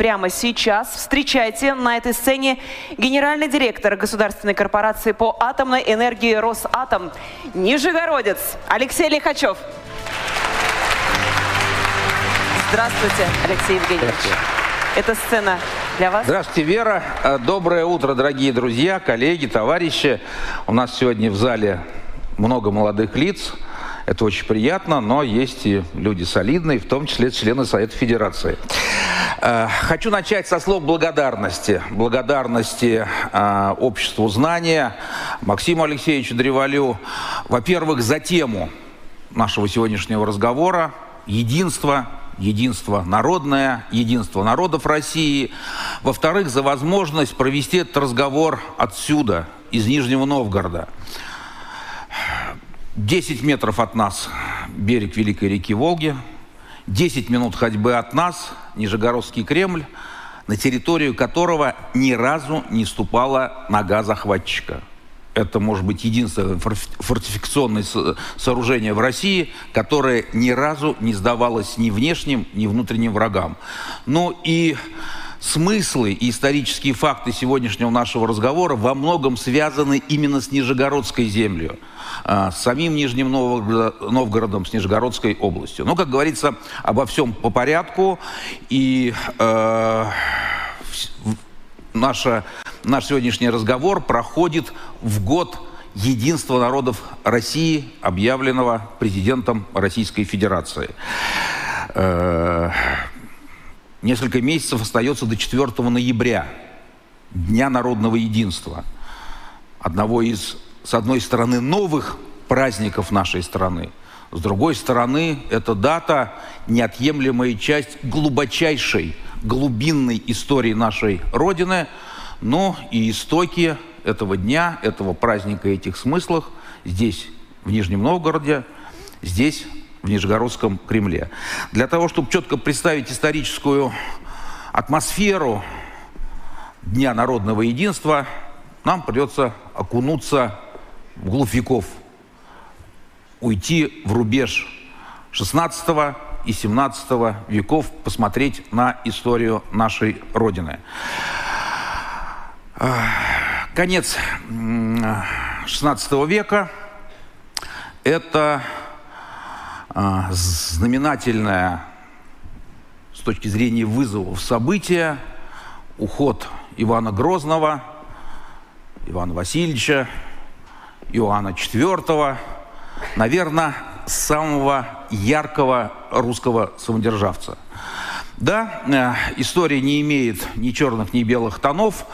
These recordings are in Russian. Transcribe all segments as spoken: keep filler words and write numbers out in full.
прямо сейчас. Встречайте на этой сцене генеральный директор государственной корпорации по атомной энергии «Росатом», нижегородец Алексей Лихачев. Здравствуйте, Алексей Евгеньевич. Эта сцена для вас. Здравствуйте, Вера. Доброе утро, дорогие друзья, коллеги, товарищи. У нас сегодня в зале много молодых лиц. Это очень приятно, но есть и люди солидные, в том числе члены Совета Федерации. Хочу начать со слов благодарности. Благодарности обществу знания, Максиму Алексеевичу Древолю. Во-первых, за тему нашего сегодняшнего разговора – единство. Единство народное, единство народов России. Во-вторых, за возможность провести этот разговор отсюда, из Нижнего Новгорода. десять метров от нас берег Великой реки Волги, десять минут ходьбы от нас Нижегородский Кремль, на территорию которого ни разу не ступала нога захватчика. Это, может быть, единственное фортификационное сооружение в России, которое ни разу не сдавалось ни внешним, ни внутренним врагам. Ну и смыслы и исторические факты сегодняшнего нашего разговора во многом связаны именно с Нижегородской землей, с самим Нижним Новгородом, с Нижегородской областью. Но, как говорится, обо всем по порядку. И э, наша... Наш сегодняшний разговор проходит в год единства народов России, объявленного президентом Российской Федерации. Несколько месяцев остается до четвёртого ноября, Дня народного единства. Одного из, с одной стороны, новых праздников нашей страны. С другой стороны, эта дата – неотъемлемая часть глубочайшей, глубинной истории нашей Родины. Но и истоки этого дня, этого праздника, этих смыслах здесь, в Нижнем Новгороде, здесь, в Нижегородском Кремле. Для того, чтобы четко представить историческую атмосферу Дня народного единства, нам придется окунуться вглубь веков, уйти в рубеж шестнадцатого и семнадцатого веков, посмотреть на историю нашей Родины. Конец шестнадцатого века – это знаменательное с точки зрения вызовов событие, уход Ивана Грозного, Ивана Васильевича, Иоанна четвёртого, наверное, самого яркого русского самодержавца. Да, история не имеет ни черных, ни белых тонов,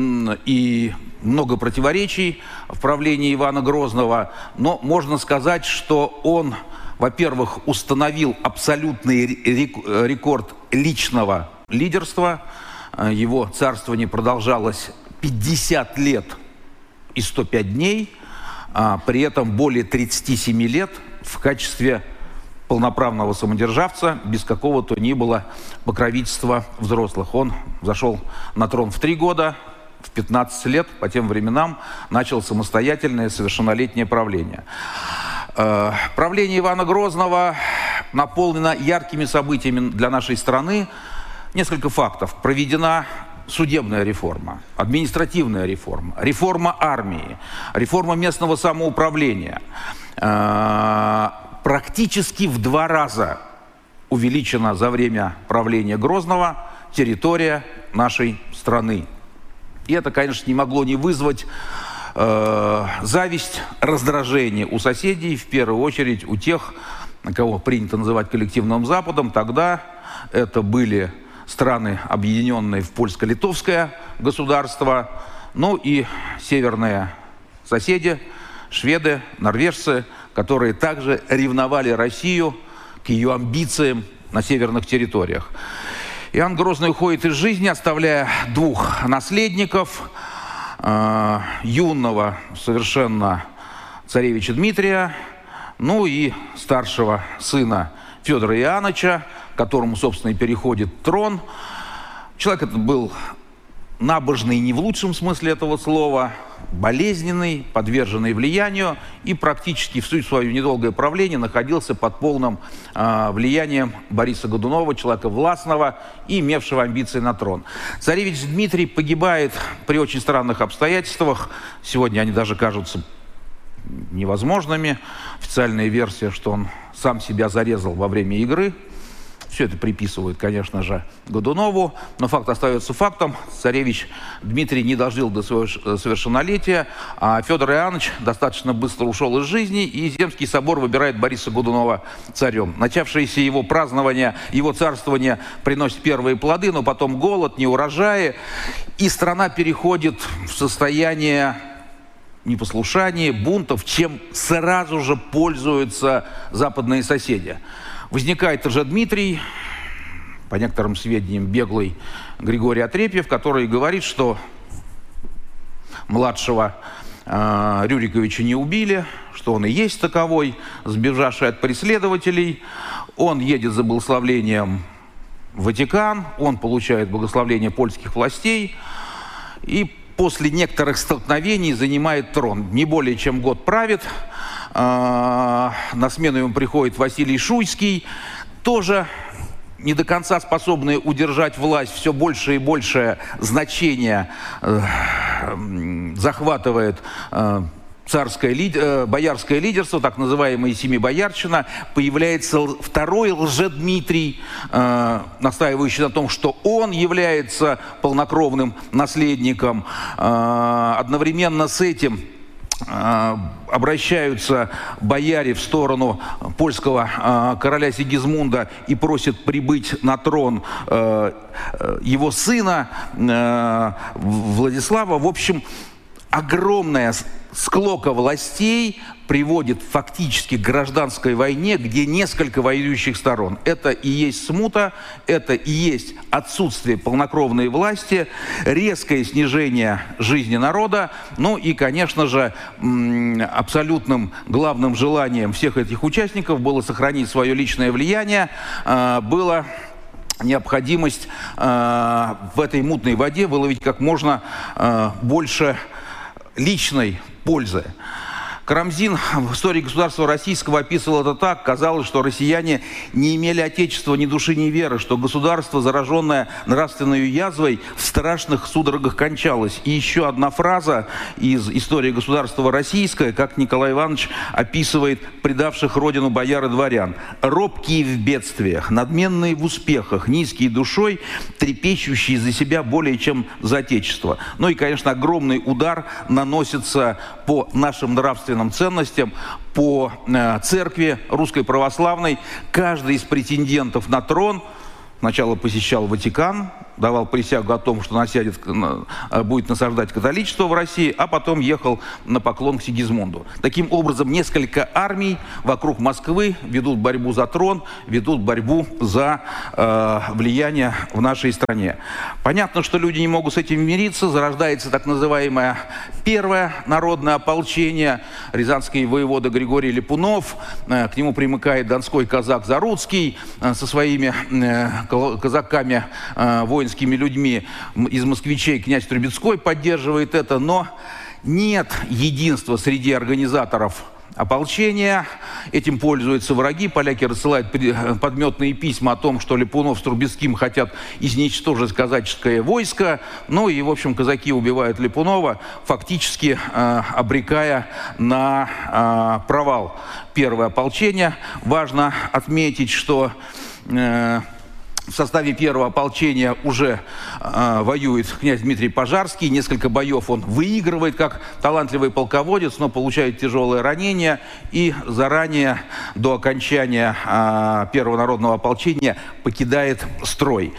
и много противоречий в правлении Ивана Грозного, но можно сказать, что он, во-первых, установил абсолютный рекорд личного лидерства. Его царствование продолжалось пятьдесят лет и сто пять дней, а при этом более тридцати семи лет в качестве полноправного самодержавца, без какого-то ни было покровительства взрослых. Он зашел на трон в три года, в пятнадцать лет, по тем временам, начал самостоятельное совершеннолетнее правление. Э, правление Ивана Грозного наполнено яркими событиями для нашей страны. Несколько фактов. Проведена судебная реформа, административная реформа, реформа армии, реформа местного самоуправления. Э, Практически в два раза увеличена за время правления Грозного территория нашей страны. И это, конечно, не могло не вызвать э, зависть, раздражение у соседей, в первую очередь у тех, кого принято называть коллективным Западом. Тогда это были страны, объединенные в польско-литовское государство, ну и северные соседи, шведы, норвежцы, которые также ревновали Россию к ее амбициям на северных территориях. Иоанн Грозный уходит из жизни, оставляя двух наследников, э, юного совершенно царевича Дмитрия, ну и старшего сына Федора Иоанновича, которому, собственно, и переходит трон. Человек этот был набожный не в лучшем смысле этого слова, болезненный, подверженный влиянию и практически всю свое недолгое правление находился под полным э, влиянием Бориса Годунова, человека властного и имевшего амбиции на трон. Царевич Дмитрий погибает при очень странных обстоятельствах. Сегодня они даже кажутся невозможными. Официальная версия, что он сам себя зарезал во время игры. Все это приписывают, конечно же, Годунову, но факт остается фактом. Царевич Дмитрий не дожил до своего совершеннолетия, а Федор Иоаннович достаточно быстро ушел из жизни, и Земский собор выбирает Бориса Годунова царем. Начавшееся его празднование, его царствование приносит первые плоды, но потом голод, неурожаи, и страна переходит в состояние непослушания, бунтов, чем сразу же пользуются западные соседи. Возникает уже Дмитрий, по некоторым сведениям беглый Григорий Отрепьев, который говорит, что младшего э, Рюриковича не убили, что он и есть таковой, сбежавший от преследователей. Он едет за благословлением в Ватикан, он получает благословление польских властей и после некоторых столкновений занимает трон. Не более чем год правит. На смену ему приходит Василий Шуйский, тоже не до конца способный удержать власть, все больше и большее значение захватывает царское лид... боярское лидерство, так называемая Семибоярщина. Появляется второй Лжедмитрий, э, настаивающий на том, что он является полнокровным наследником. Э, одновременно с этим обращаются бояре в сторону польского э, короля Сигизмунда и просят прибыть на трон э, его сына э, Владислава. В общем, огромная склока властей приводит фактически к гражданской войне, где несколько воюющих сторон. Это и есть смута, это и есть отсутствие полнокровной власти, резкое снижение жизни народа, ну и, конечно же, абсолютным главным желанием всех этих участников было сохранить свое личное влияние, было необходимость в этой мутной воде выловить как можно больше личной пользы. Карамзин в истории государства российского описывал это так. Казалось, что россияне не имели отечества ни души, ни веры, что государство, зараженное нравственной язвой, в страшных судорогах кончалось. И еще одна фраза из истории государства российского, как Николай Иванович описывает предавших родину бояр и дворян. «Робкие в бедствиях, надменные в успехах, низкие душой, трепещущие за себя более чем за отечество». Ну и, конечно, огромный удар наносится по нашим нравственным ценностям, по э, церкви русской православной. Каждый из претендентов на трон сначала посещал Ватикан, давал присягу о том, что насядет, будет насаждать католичество в России, а потом ехал на поклон к Сигизмунду. Таким образом, несколько армий вокруг Москвы ведут борьбу за трон, ведут борьбу за э, влияние в нашей стране. Понятно, что люди не могут с этим мириться. Зарождается так называемое первое народное ополчение. Рязанский воевода Григорий Липунов, э, к нему примыкает донской казак Заруцкий э, со своими э, казаками э, воинскими людьми из москвичей. Князь Трубецкой поддерживает это, но нет единства среди организаторов ополчения. Этим пользуются враги. Поляки рассылают подметные письма о том, что Липунов с Трубецким хотят изничтожить казаческое войско. Ну и, в общем, казаки убивают Липунова, фактически э, обрекая на э, провал первое ополчение. Важно отметить, что э, в составе первого ополчения уже э, воюет князь Дмитрий Пожарский. Несколько боев он выигрывает как талантливый полководец, но получает тяжелое ранение и заранее до окончания э, первого народного ополчения покидает строй.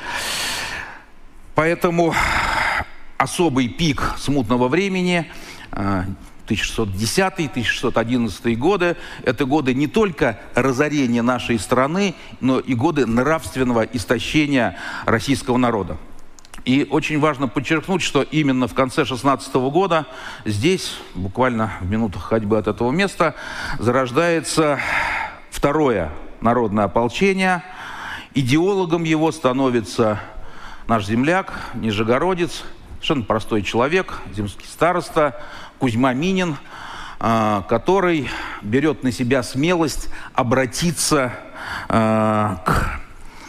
Поэтому особый пик смутного времени э, тысяча шестьсот десятый — тысяча шестьсот одиннадцатый годы – это годы не только разорения нашей страны, но и годы нравственного истощения российского народа. И очень важно подчеркнуть, что именно в конце шестнадцатого года здесь, буквально в минутах ходьбы от этого места, зарождается второе народное ополчение. Идеологом его становится наш земляк, нижегородец совершенно простой человек, земский староста Кузьма Минин, который берет на себя смелость обратиться к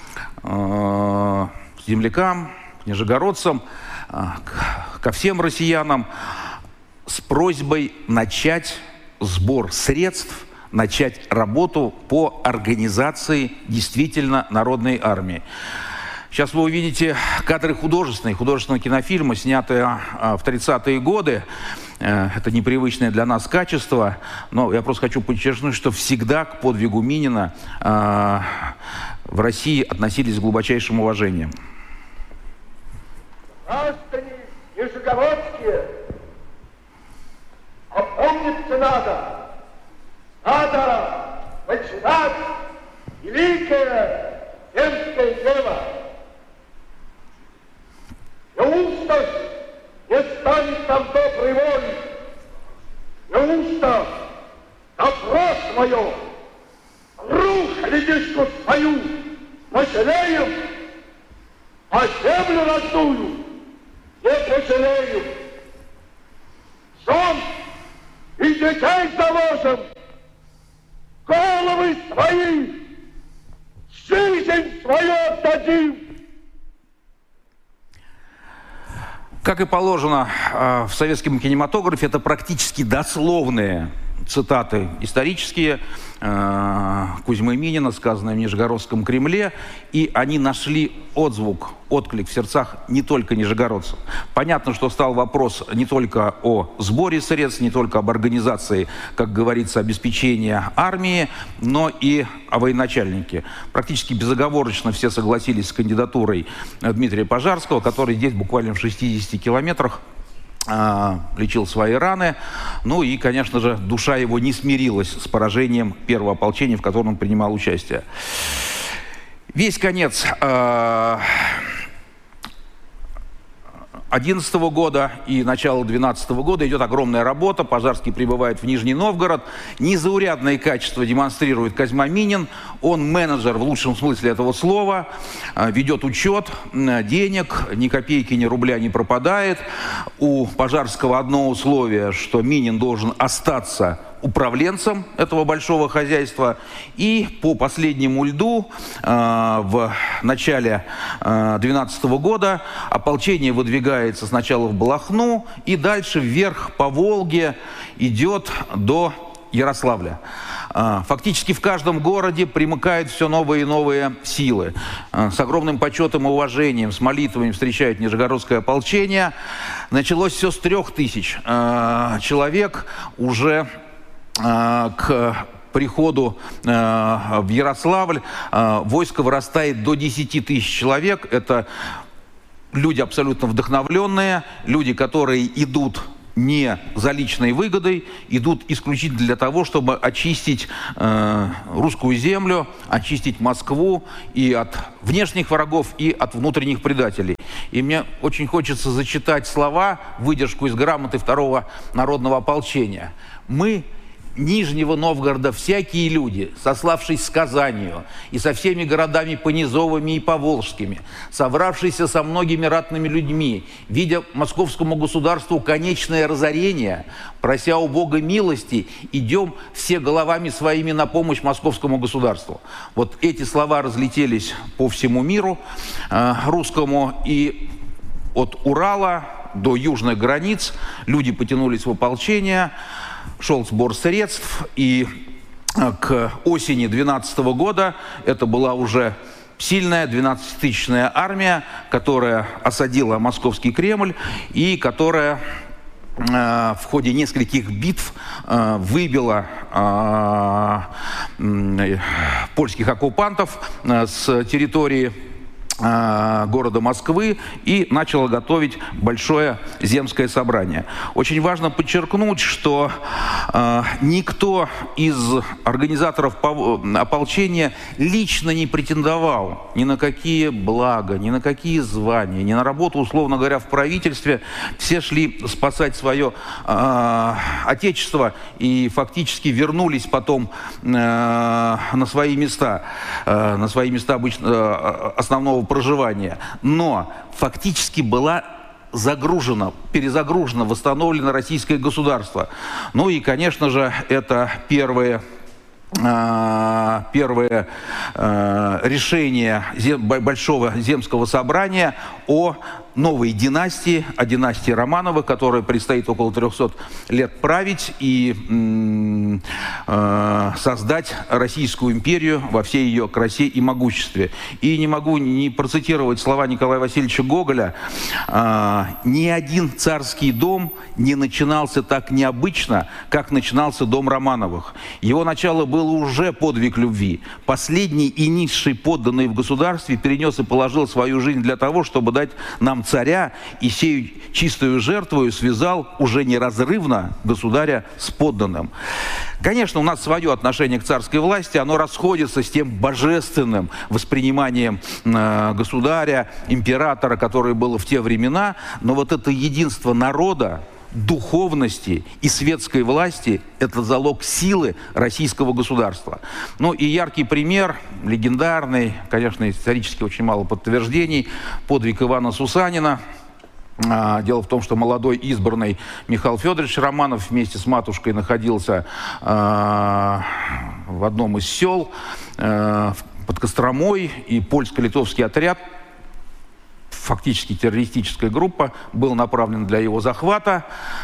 землякам, к нижегородцам, ко всем россиянам с просьбой начать сбор средств, начать работу по организации действительно народной армии. Сейчас вы увидите кадры художественные, художественного кинофильма, снятые в тридцатые годы. Это непривычное для нас качество, но я просто хочу подчеркнуть, что всегда к подвигу Минина в России относились с глубочайшим уважением. Граждане нижегородские, опомниться надо. Надо начинать великое земское дело. Неужто не станет нам доброй воли? Неужто добро свое, рух ледишку свою пожалеем, а землю родную не пожалеем? Жен и детей заложим, головы свои, жизнь свою отдадим. Как и положено в советском кинематографе, это практически дословные цитаты исторические Кузьмы Минина, сказанные в Нижегородском Кремле, и они нашли отзвук, отклик в сердцах не только нижегородцев. Понятно, что стал вопрос не только о сборе средств, не только об организации, как говорится, обеспечения армии, но и о военачальнике. Практически безоговорочно все согласились с кандидатурой Дмитрия Пожарского, который здесь буквально в шестидесяти километрах лечил свои раны. Ну и, конечно же, душа его не смирилась с поражением первого ополчения, в котором он принимал участие. Весь конец одиннадцатого года и начало двенадцатого года идет огромная работа. Пожарский прибывает в Нижний Новгород. Незаурядные качества демонстрирует Кузьма Минин. Он менеджер в лучшем смысле этого слова, ведет учет денег, ни копейки, ни рубля не пропадает. У Пожарского одно условие, что Минин должен остаться управленцем этого большого хозяйства. И по последнему льду э, в начале двенадцатого года ополчение выдвигается сначала в Балахну и дальше вверх по Волге идет до Ярославля. Э, фактически в каждом городе примыкают все новые и новые силы. Э, с огромным почетом и уважением, с молитвами встречают Нижегородское ополчение. Началось все с трех тысяч э, человек. Уже к приходу э, в Ярославль э, войско вырастает до десяти тысяч человек. Это люди абсолютно вдохновленные, люди, которые идут не за личной выгодой, идут исключительно для того, чтобы очистить э, русскую землю, очистить Москву и от внешних врагов, и от внутренних предателей. И мне очень хочется зачитать слова, выдержку из грамоты второго народного ополчения. «Мы, Нижнего Новгорода, всякие люди, сославшись с Казанью и со всеми городами понизовыми и поволжскими, собравшиеся со многими ратными людьми, видя московскому государству конечное разорение, прося у Бога милости, идем все головами своими на помощь московскому государству». Вот эти слова разлетелись по всему миру э, русскому, и от Урала до южных границ люди потянулись в ополчение. Шел сбор средств, и к осени двенадцатого года это была уже сильная двенадцатитысячная армия, которая осадила Московский Кремль и которая э, в ходе нескольких битв э, выбила э, польских оккупантов э, с территории города Москвы и начала готовить большое земское собрание. Очень важно подчеркнуть, что э, никто из организаторов ополчения лично не претендовал ни на какие блага, ни на какие звания, ни на работу, условно говоря, в правительстве. Все шли спасать свое э, отечество и фактически вернулись потом э, на свои места, э, на свои места обычно, э, основного проживания. Но фактически была загружено, перезагружено, восстановлено российское государство. Ну и, конечно же, это первые... первое э, решение зем, большого земского собрания о новой династии, о династии Романовых, которая предстоит около трехсот лет править и э, создать Российскую империю во всей ее красе и могуществе. И не могу не процитировать слова Николая Васильевича Гоголя: э, «Ни один царский дом не начинался так необычно, как начинался дом Романовых. Его начало было был уже подвиг любви. Последний и низший подданный в государстве перенес и положил свою жизнь для того, чтобы дать нам царя, и сею чистую жертвою связал уже неразрывно государя с подданным». Конечно, у нас свое отношение к царской власти, оно расходится с тем божественным восприниманием э, государя, императора, которое было в те времена, но вот это единство народа, духовности и светской власти – это залог силы российского государства. Ну и яркий пример, легендарный, конечно, исторически очень мало подтверждений, подвиг Ивана Сусанина. Дело в том, что молодой избранный Михаил Федорович Романов вместе с матушкой находился в одном из сел под Костромой, и польско-литовский отряд, фактически террористическая группа, был направлен для его захвата.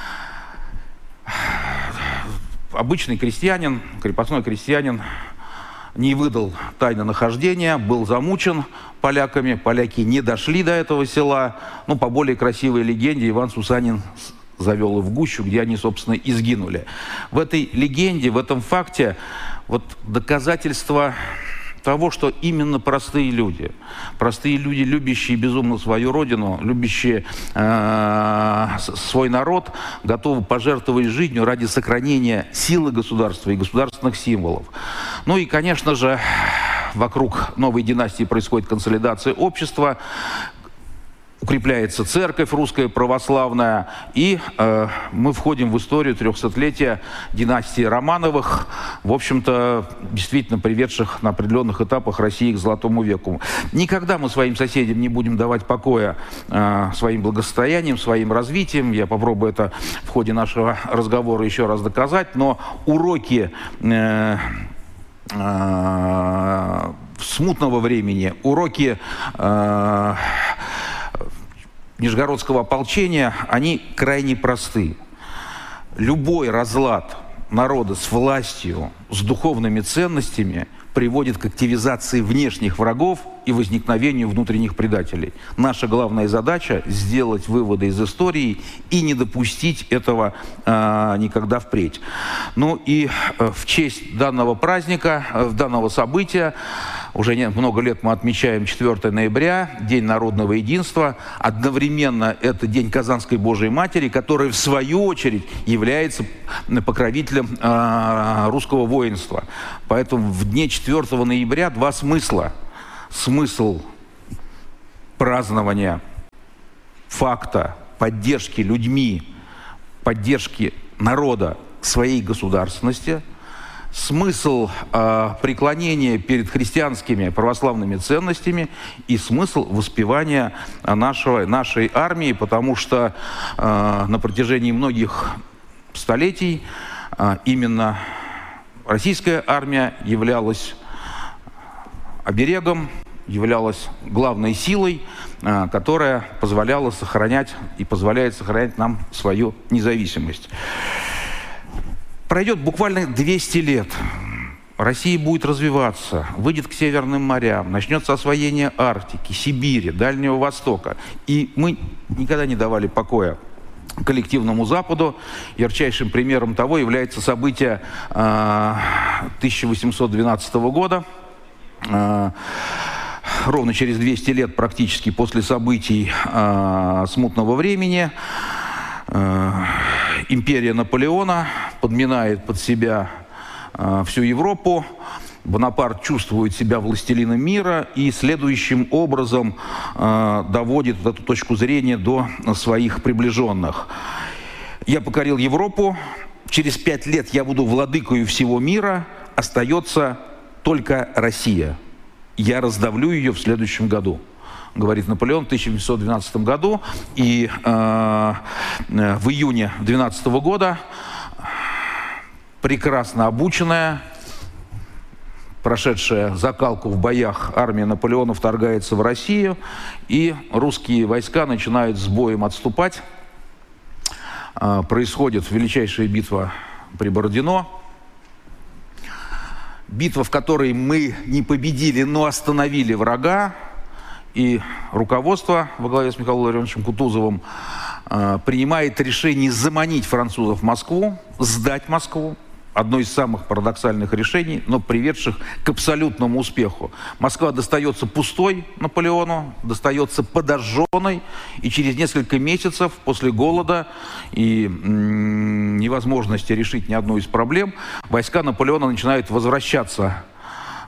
Обычный крестьянин, крепостной крестьянин, не выдал тайны нахождения, был замучен поляками. Поляки не дошли до этого села. Ну, по более красивой легенде, Иван Сусанин завел их в гущу, где они, собственно, и сгинули. В этой легенде, в этом факте, вот доказательство того, что именно простые люди, простые люди, любящие безумно свою родину, любящие э, свой народ, готовы пожертвовать жизнью ради сохранения силы государства и государственных символов. Ну и, конечно же, вокруг новой династии происходит консолидация общества, укрепляется церковь русская православная, и э, мы входим в историю трехсотлетия династии Романовых, в общем-то, действительно приведших на определенных этапах России к Золотому веку. Никогда мы своим соседям не будем давать покоя э, своим благосостоянием, своим развитием. Я попробую это в ходе нашего разговора еще раз доказать, но уроки э, э, смутного времени, уроки э, Нижегородского ополчения, они крайне просты. Любой разлад народа с властью, с духовными ценностями приводит к активизации внешних врагов и возникновению внутренних предателей. Наша главная задача – сделать выводы из истории и не допустить этого э, никогда впредь. Ну и э, в честь данного праздника, э, данного события, уже не, много лет мы отмечаем четвёртое ноября, День народного единства. Одновременно это День Казанской Божией Матери, которая в свою очередь является покровителем э, русского воинства. Поэтому в дне четвёртого ноября два смысла. Смысл празднования факта поддержки людьми, поддержки народа своей государственности, смысл э, преклонения перед христианскими православными ценностями и смысл воспевания нашего, нашей армии, потому что э, на протяжении многих столетий э, именно российская армия являлась оберегом, являлась главной силой, э, которая позволяла сохранять и позволяет сохранять нам свою независимость. Пройдет буквально двести лет. Россия будет развиваться, выйдет к северным морям, начнется освоение Арктики, Сибири, Дальнего Востока. И мы никогда не давали покоя коллективному Западу. Ярчайшим примером того является событие э, тысяча восемьсот двенадцатого года. Э, ровно через двести лет практически после событий э, смутного времени э, империя Наполеона подминает под себя э, всю Европу. Бонапарт чувствует себя властелином мира и следующим образом э, доводит эту точку зрения до своих приближенных. «Я покорил Европу, через пять лет я буду владыкою всего мира, остается только Россия. Я раздавлю ее в следующем году». говорит Наполеон, в тысяча восемьсот двенадцатом году. И э, в июне двенадцатого года прекрасно обученная, прошедшая закалку в боях армия Наполеона вторгается в Россию, и русские войска начинают с боем отступать. Э, происходит величайшая битва при Бородино. Битва, в которой мы не победили, но остановили врага. И руководство во главе с Михаилом Ларионовичем Кутузовым э, принимает решение заманить французов в Москву, сдать Москву. Одно из самых парадоксальных решений, но приведших к абсолютному успеху. Москва достается пустой Наполеону, достается подожженной, и через несколько месяцев после голода и м- невозможности решить ни одну из проблем, войска Наполеона начинают возвращаться э-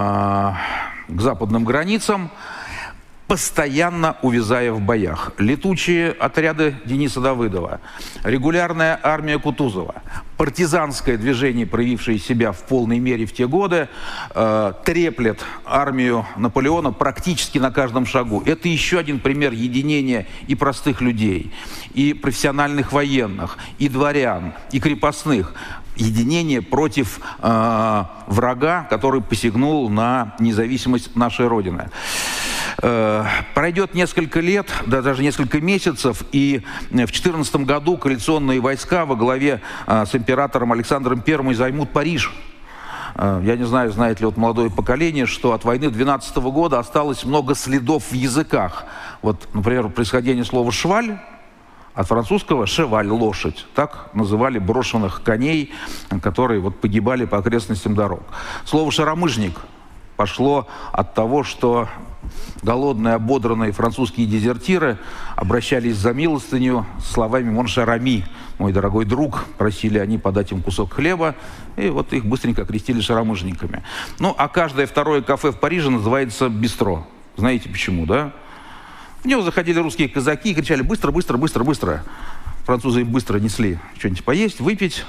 к западным границам, постоянно увязая в боях. Летучие отряды Дениса Давыдова, регулярная армия Кутузова, партизанское движение, проявившее себя в полной мере в те годы, э, треплет армию Наполеона практически на каждом шагу. Это еще один пример единения и простых людей, и профессиональных военных, и дворян, и крепостных. Единение против э, врага, который посягнул на независимость нашей Родины. Э, пройдет несколько лет, да, даже несколько месяцев, и в две тысячи четырнадцатом году коалиционные войска во главе э, с императором Александром Первым займут Париж. Э, я не знаю, знает ли вот молодое поколение, что от войны две тысячи двенадцатого года осталось много следов в языках. Вот, например, происхождение слова «шваль» от французского «шеваль» — лошадь. Так называли брошенных коней, которые вот погибали по окрестностям дорог. Слово «шаромыжник» пошло от того, что голодные, ободранные французские дезертиры обращались за милостыню с словами «Мон шер ами», мой дорогой друг, просили они подать им кусок хлеба, и вот их быстренько окрестили шаромыжниками. Ну, а каждое второе кафе в Париже называется бистро. Знаете почему, да? В него заходили русские казаки и кричали «быстро, быстро, быстро, быстро». Французы им быстро несли что-нибудь поесть, выпить.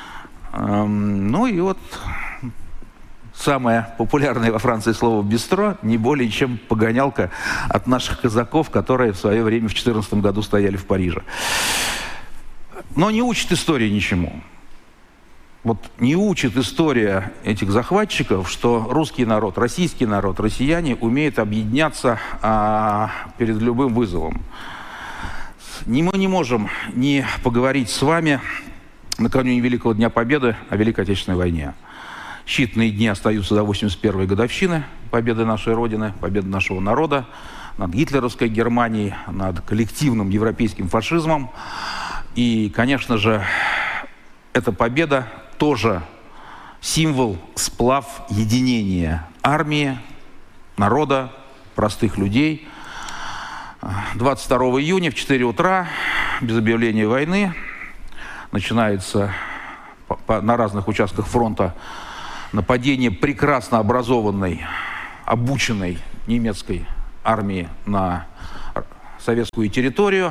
Эм, ну и вот самое популярное во Франции слово «бистро» не более чем погонялка от наших казаков, которые в свое время в две тысячи четырнадцатом году стояли в Париже. Но не учит история ничему. Вот не учит история этих захватчиков, что русский народ, российский народ, россияне умеют объединяться а, перед любым вызовом. Не, мы не можем не поговорить с вами накануне Великого Дня Победы о Великой Отечественной войне. Считанные дни остаются до восемьдесят первой годовщины победы нашей Родины, победы нашего народа над гитлеровской Германией, над коллективным европейским фашизмом. И, конечно же, эта победа тоже символ, сплав единения армии, народа, простых людей. двадцать второго июня в четыре утра, без объявления войны, начинается на разных участках фронта нападение прекрасно образованной, обученной немецкой армии на советскую территорию.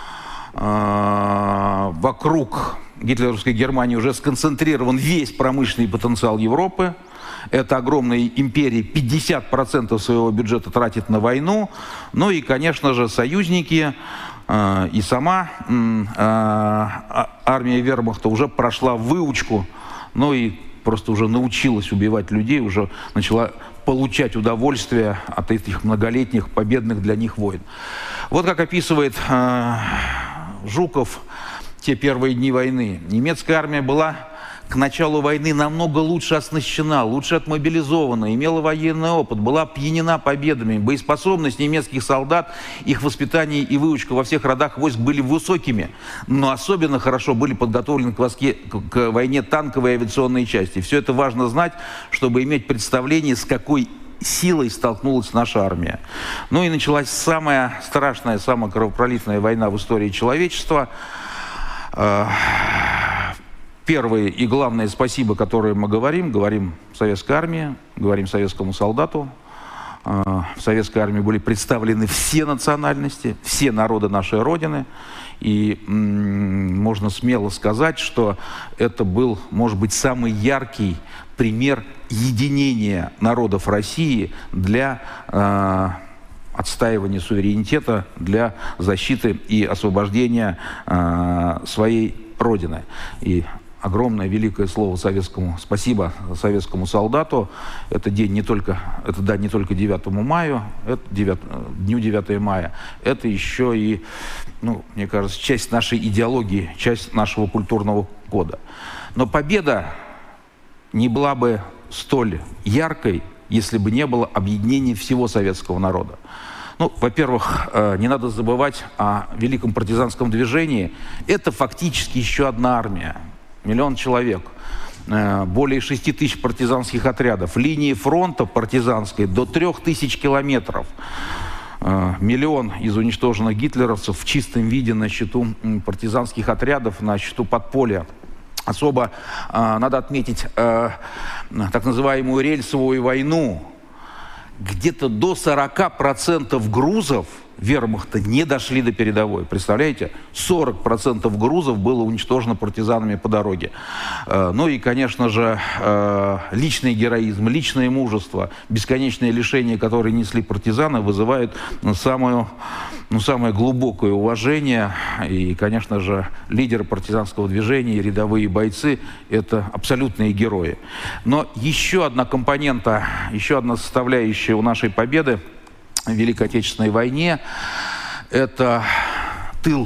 Вокруг гитлеровской Германии уже сконцентрирован весь промышленный потенциал Европы. Это огромная империя, пятьдесят процентов своего бюджета тратит на войну. Ну и, конечно же, союзники э, и сама э, армия вермахта уже прошла выучку, ну и просто уже научилась убивать людей, уже начала получать удовольствие от этих многолетних победных для них войн. Вот как описывает э, Жуков те первые дни войны. Немецкая армия была к началу войны намного лучше оснащена, лучше отмобилизована, имела военный опыт, была опьянена победами. Боеспособность немецких солдат, их воспитание и выучка во всех родах войск были высокими, но особенно хорошо были подготовлены к, воске, к войне танковые и авиационные части. Все это важно знать, чтобы иметь представление, с какой силой столкнулась наша армия. Ну и началась самая страшная, самая кровопролитная война в истории человечества. Первое и главное спасибо, которое мы говорим, говорим советской армии, говорим советскому солдату. В советской армии были представлены все национальности, все народы нашей Родины. И м- можно смело сказать, что это был, может быть, самый яркий пример единения народов России для э, отстаивания суверенитета, для защиты и освобождения э, своей Родины. И огромное великое слово советскому спасибо советскому солдату. Это день не только, это дань не только девятому мая, это девять, дню девятого мая. Это еще и, ну, мне кажется, часть нашей идеологии, часть нашего культурного кода. Но победа не была бы столь яркой, если бы не было объединения всего советского народа. Ну, во-первых, не надо забывать о великом партизанском движении. Это фактически еще одна армия. Миллион человек. Более шести тысяч партизанских отрядов. Линии фронта партизанской до трех тысяч километров. Миллион из уничтоженных гитлеровцев в чистом виде на счету партизанских отрядов, на счету подполья. Особо надо отметить так называемую рельсовую войну. Где-то до сорока процентов грузов вермахта не дошли до передовой. Представляете? сорок процентов грузов было уничтожено партизанами по дороге. Ну и, конечно же, личный героизм, личное мужество, бесконечное лишение, которое несли партизаны, вызывает самое, ну, самое глубокое уважение. И, конечно же, лидеры партизанского движения, рядовые бойцы – это абсолютные герои. Но еще одна компонента, еще одна составляющая у нашей победы в Великой Отечественной войне – это тыл.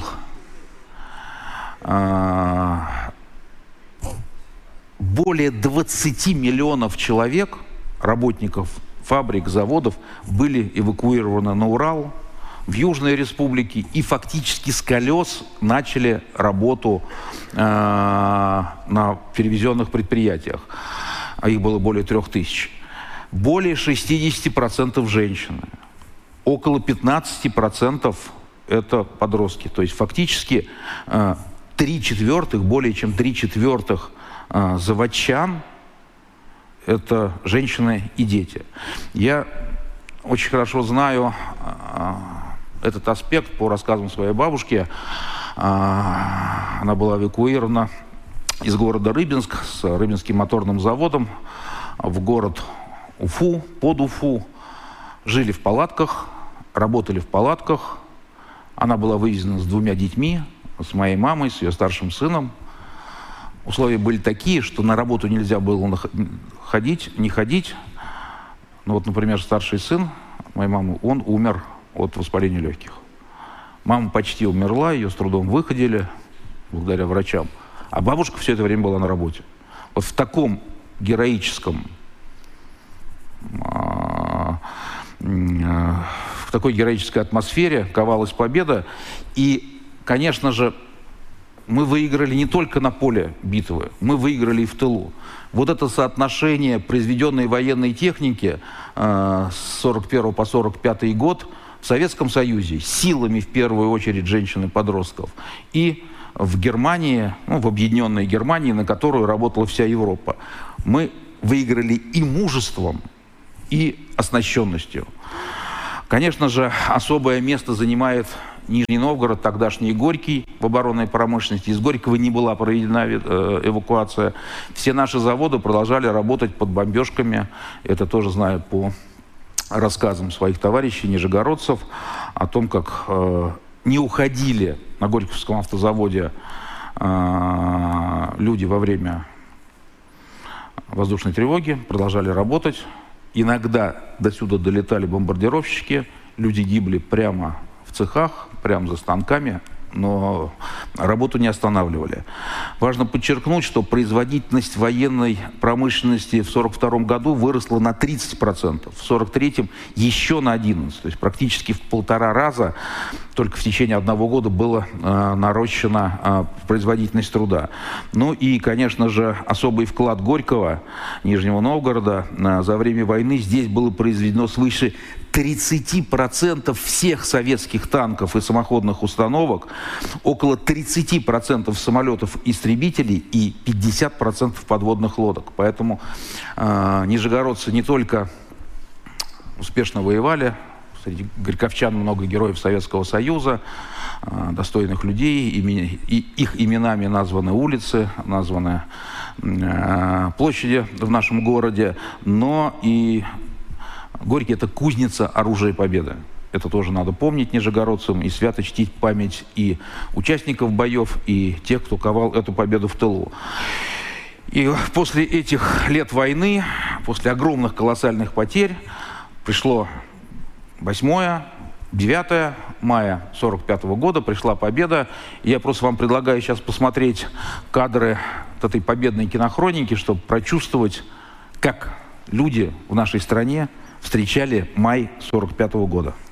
Более двадцати миллионов человек, работников фабрик, заводов, были эвакуированы на Урал, в Южной Республике, и фактически с колес начали работу э, на перевезенных предприятиях. А их было более трех тысяч. Более шестидесяти процентов женщины. Около пятнадцати процентов это подростки. То есть фактически э, три четвертых, более чем три четвертых э, заводчан – это женщины и дети. Я очень хорошо знаю э, этот аспект по рассказам своей бабушки. Э, она была эвакуирована из города Рыбинск с Рыбинским моторным заводом в город Уфу, под Уфу. Жили в палатках, работали в палатках. Она была вывезена с двумя детьми, с моей мамой, с ее старшим сыном. Условия были такие, что на работу нельзя было ходить, не ходить. Ну вот, например, старший сын моей мамы, он умер от воспаления легких. Мама почти умерла, ее с трудом выходили, благодаря врачам. А бабушка все это время была на работе. Вот в таком героическом в такой героической атмосфере ковалась победа. И, конечно же, мы выиграли не только на поле битвы, мы выиграли и в тылу. Вот это соотношение произведенной военной техники э, с сорок первого по сорок пятый год в Советском Союзе силами, в первую очередь, женщин и подростков, и в Германии, ну, в объединенной Германии, на которую работала вся Европа. Мы выиграли и мужеством, и оснащенностью. Конечно же, особое место занимает Нижний Новгород, тогдашний Горький в оборонной промышленности. Из Горького не была проведена эвакуация. Все наши заводы продолжали работать под бомбежками. Это тоже знаю по рассказам своих товарищей, нижегородцев, о том, как э, не уходили на Горьковском автозаводе э, люди во время воздушной тревоги, продолжали работать. Иногда до сюда долетали бомбардировщики, люди гибли прямо в цехах, прямо за станками, но работу не останавливали. Важно подчеркнуть, что производительность военной промышленности в сорок втором году выросла на тридцать процентов, в сорок третьем еще на одиннадцать процентов. То есть практически в полтора раза только в течение одного года была э, нарощена э, производительность труда. Ну и, конечно же, особый вклад Горького, Нижнего Новгорода э, за время войны. Здесь было произведено свыше тридцати процентов всех советских танков и самоходных установок, около тридцати процентов самолетов-истребителей и пятидесяти процентов подводных лодок. Поэтому э, нижегородцы не только успешно воевали, среди горьковчан много героев Советского Союза, э, достойных людей, имени, и их именами названы улицы, названы э, площади в нашем городе, но и Горький – это кузница оружия победы. Это тоже надо помнить нижегородцам и свято чтить память и участников боев, и тех, кто ковал эту победу в тылу. И после этих лет войны, после огромных колоссальных потерь, пришло восьмое, девятое мая сорок пятого года, пришла победа. И я просто вам предлагаю сейчас посмотреть кадры этой победной кинохроники, чтобы прочувствовать, как люди в нашей стране встречали май сорок пятого года.